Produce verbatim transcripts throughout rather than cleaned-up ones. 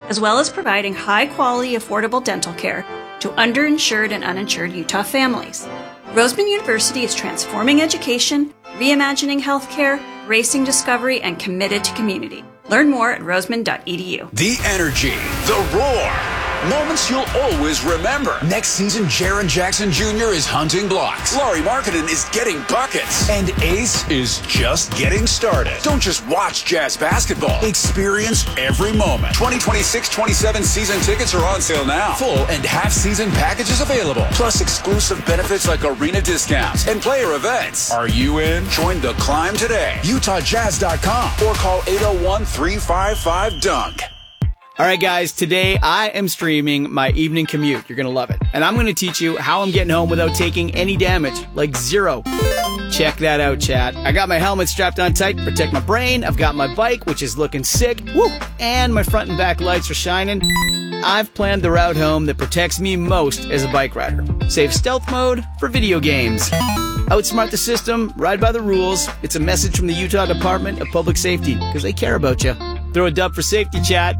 as well as providing high-quality, affordable dental care to underinsured and uninsured Utah families. Roseman University is transforming education, reimagining healthcare, racing discovery, and committed to community. Learn more at roseman dot e d u. The energy, the roar, moments you'll always remember. Next season, Jaren Jackson Junior is hunting blocks. Laurie Markkinen is getting buckets. And Ace is just getting started. Don't just watch Jazz basketball. Experience every moment. twenty twenty-six twenty-seven season tickets are on sale now. Full and half-season packages available. Plus exclusive benefits like arena discounts and player events. Are you in? Join the climb today. Utah Jazz dot com or call eight oh one, three five five, dunk. All right, guys, today I am streaming my evening commute. You're going to love it. And I'm going to teach you how I'm getting home without taking any damage, like zero. Check that out, chat. I got my helmet strapped on tight to protect my brain. I've got my bike, which is looking sick. Woo! And my front and back lights are shining. I've planned the route home that protects me most as a bike rider. Save stealth mode for video games. Outsmart the system, ride by the rules. It's a message from the Utah Department of Public Safety, because they care about you. Throw a dub for safety, chat.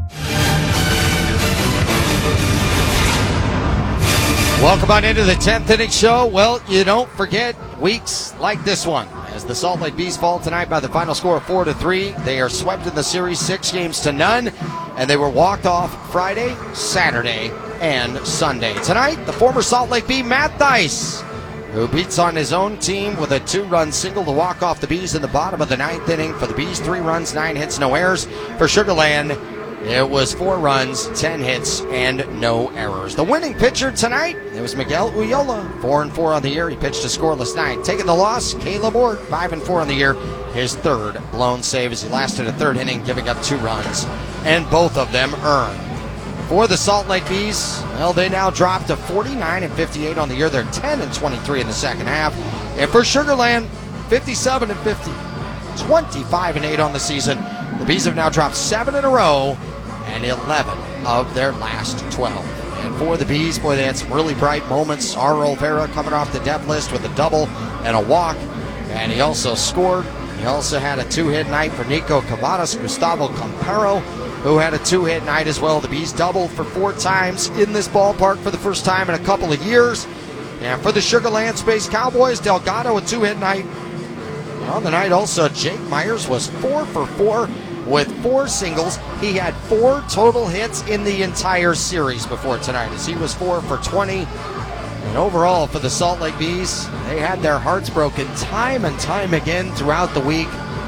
Welcome on into the tenth inning show. Well, you don't forget weeks like this one, as the Salt Lake Bees fall tonight by the final score of four to three. They are swept in the series six games to none, and they were walked off Friday, Saturday, and Sunday. Tonight, the former Salt Lake Bee, Matt Thaiss, who beats on his own team with a two-run single to walk off the Bees in the bottom of the ninth inning. For the Bees, three runs, nine hits, no errors. For Sugar Land, it was four runs, ten hits, and no errors. The winning pitcher tonight, it was Miguel Ulloa, four and four on the year. He pitched a scoreless nine. Taking the loss, Caleb Ort, five and four on the year. His third blown save as he lasted a third inning, giving up two runs, and both of them earned. For the Salt Lake Bees, well, they now drop to forty-nine and fifty-eight on the year. They're ten and twenty-three in the second half. And for Sugar Land, fifty-seven and fifty, twenty-five and eight on the season. The Bees have now dropped seven in a row and eleven of their last twelve. And for the Bees, boy, they had some really bright moments. R. Olvera coming off the depth list with a double and a walk, and he also scored. He also had a two-hit night for Nico Cavadas, Gustavo Campero, who had a two-hit night as well. The Bees doubled for four times in this ballpark for the first time in a couple of years. And for the Sugar Land Space Cowboys, Delgado a two-hit night. On the night also, Jake Myers was four for four with four singles. He had four total hits in the entire series before tonight, as he was four for twenty. And overall, for the Salt Lake Bees, they had their hearts broken time and time again throughout the week,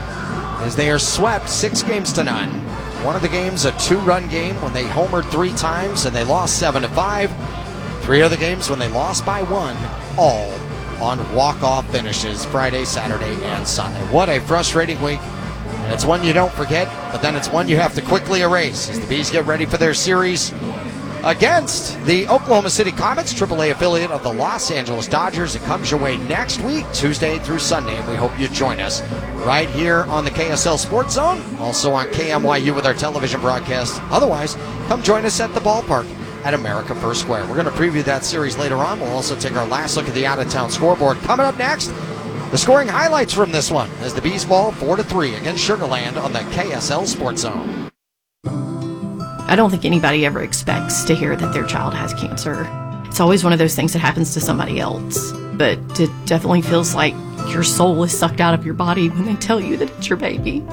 as they are swept six games to none. One of the games, a two-run game when they homered three times and they lost seven to five. Three other games when they lost by one, all on walk-off finishes Friday, Saturday, and Sunday. What a frustrating week. And it's one you don't forget, but then it's one you have to quickly erase as the Bees get ready for their series against the Oklahoma City Comets, triple A affiliate of the Los Angeles Dodgers. It comes your way next week, Tuesday through Sunday, and we hope you join us right here on the K S L Sports Zone, also on K M Y U with our television broadcast. Otherwise, come join us at the ballpark at America First Square. We're going to preview that series later on. We'll also take our last look at the out-of-town scoreboard. Coming up next, the scoring highlights from this one as the Bees fall four to three against Sugar Land on the K S L Sports Zone. I don't think anybody ever expects to hear that their child has cancer. It's always one of those things that happens to somebody else. But it definitely feels like your soul is sucked out of your body when they tell you that it's your baby.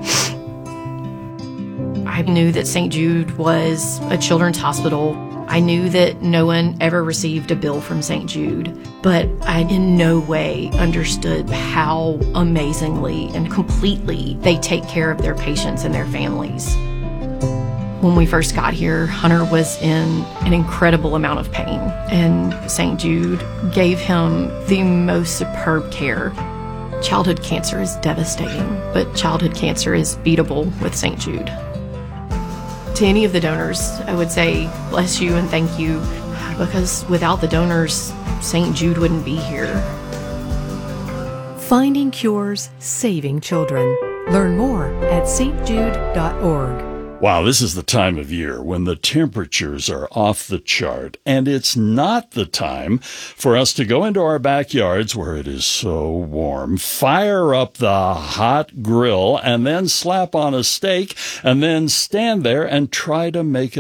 I knew that Saint Jude was a children's hospital. I knew that no one ever received a bill from Saint Jude, but I in no way understood how amazingly and completely they take care of their patients and their families. When we first got here, Hunter was in an incredible amount of pain, and Saint Jude gave him the most superb care. Childhood cancer is devastating, but childhood cancer is beatable with Saint Jude. To any of the donors, I would say bless you and thank you, because without the donors, Saint Jude wouldn't be here. Finding cures, saving children. Learn more at s t jude dot org. Wow, this is the time of year when the temperatures are off the chart, and it's not the time for us to go into our backyards where it is so warm, fire up the hot grill, and then slap on a steak, and then stand there and try to make it